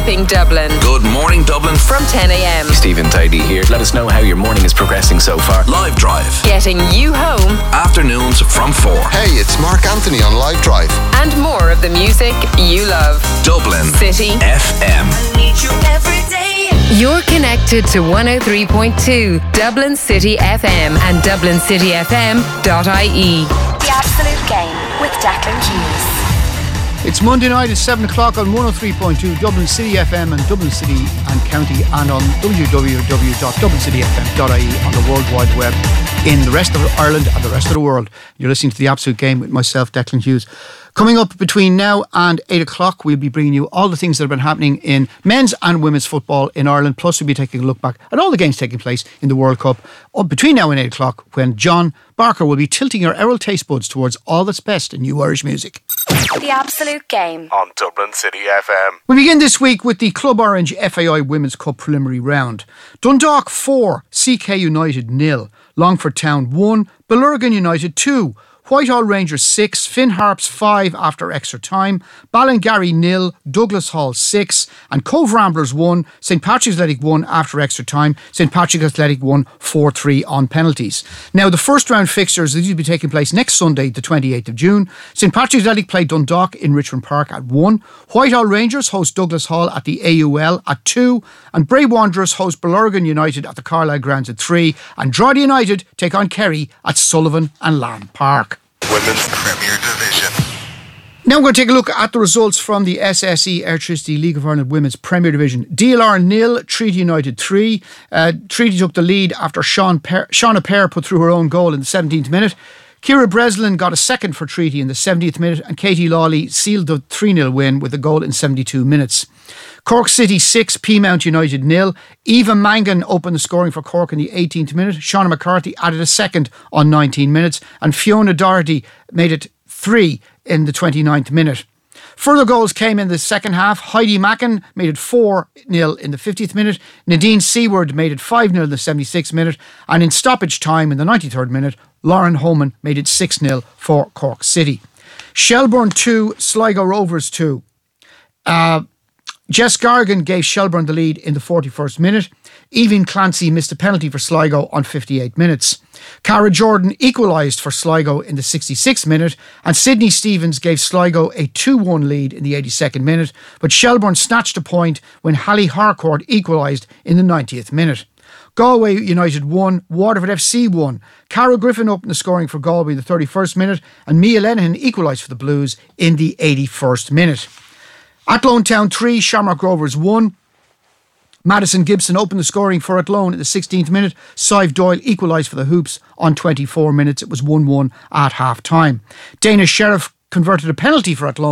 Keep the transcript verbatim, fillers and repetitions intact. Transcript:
Ping Dublin. Good morning, Dublin. From ten a.m. Stephen Tidy here. Let us know how your morning is progressing so far. Live Drive. Getting you home. Afternoons from four. Hey, it's Mark Anthony on Live Drive. And more of the music you love. Dublin City F M. I need you every day. You're connected to one oh three point two Dublin City F M and dublin city f m dot i e. The Absolute Game with Declan Hughes. It's Monday night at seven o'clock on one oh three point two Dublin City F M and Dublin City and County, and on w w w dot dublin city f m dot i e on the World Wide Web in the rest of Ireland and the rest of the world. You're listening to The Absolute Game with myself, Declan Hughes. Coming up between now and eight o'clock, we'll be bringing you all the things that have been happening in men's and women's football in Ireland. Plus, we'll be taking a look back at all the games taking place in the World Cup up between now and eight o'clock, when John Barker will be tilting your Errol taste buds towards all that's best in new Irish music. The Absolute Game on Dublin City F M. We begin this week with the Club Orange F A I Women's Cup preliminary round. Dundalk four, C K United nil, Longford Town one, Ballurgan United two, Whitehall Rangers six, Finn Harps five after extra time, Ballingarry nil, Douglas Hall six, and Cove Ramblers one, St Patrick's Athletic one after extra time, St Patrick's Athletic won four three on penalties. Now, the first round fixtures, these will be taking place next Sunday, the twenty-eighth of June. St Patrick's Athletic play Dundalk in Richmond Park at one, Whitehall Rangers host Douglas Hall at the A U L at two, and Bray Wanderers host Ballurgan United at the Carlisle Grounds at three, and Drogheda United take on Kerry at Sullivan and Lamb Park. Women's Premier Division. Now we're going to take a look at the results from the S S E Electricity League of Ireland Women's Premier Division. D L R nil, Treaty United three. Uh, Treaty took the lead after Sean per- Shauna Pear put through her own goal in the seventeenth minute. Ciara Breslin got a second for Treaty in the seventieth minute, and Katie Lawley sealed the three nil win with a goal in seventy-two minutes. Cork City six, Peamount United nil. Eva Mangan opened the scoring for Cork in the eighteenth minute. Shauna McCarthy added a second on nineteen minutes, and Fiona Doherty made it three in the twenty-ninth minute. Further goals came in the second half. Heidi Mackin made it four nil in the fiftieth minute. Nadine Seward made it five nil in the seventy-sixth minute. And in stoppage time in the ninety-third minute, Lauren Holman made it six nil for Cork City. Shelbourne two, Sligo Rovers two. Uh, Jess Gargan gave Shelbourne the lead in the forty-first minute. Evie Clancy missed a penalty for Sligo on fifty-eight minutes. Cara Jordan equalised for Sligo in the sixty-sixth minute, and Sydney Stevens gave Sligo a two one lead in the eighty-second minute, but Shelbourne snatched a point when Hallie Harcourt equalised in the ninetieth minute. Galway United won, Waterford F C won. Cara Griffin opened the scoring for Galway in the thirty-first minute, and Mia Lenihan equalised for the Blues in the eighty-first minute. Athlone Town three, Shamrock Rovers one. Madison Gibson opened the scoring for Athlone in the sixteenth minute. Sive Doyle equalised for the Hoops on twenty-four minutes. It was one one at half time. Dana Sheriff converted a penalty for Athlone